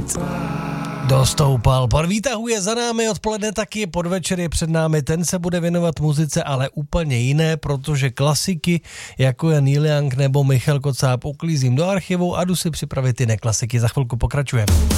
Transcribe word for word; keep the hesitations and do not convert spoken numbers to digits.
Dostoupal. Pan výtahuje za námi odpoledne, taky podvečer je před námi, ten se bude věnovat muzice, ale úplně jiné, protože klasiky, jako je Neil Young nebo Michal Kocáb, uklízím do archivu a jdu si připravit ty neklasiky. Za chvilku pokračujeme.